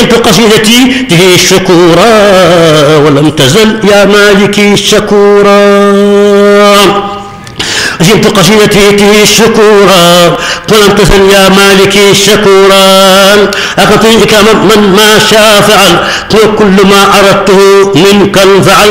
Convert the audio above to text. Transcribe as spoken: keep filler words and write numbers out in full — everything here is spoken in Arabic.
أزمت قصيدتي به الشكورا ولم تزل يا مالكي شكورا. أزمت قصيدتي به الشكورا ولم تزل يا مالكي شكورا. أعطيك من ما شاء فعل وكل ما أردته منك انفعل.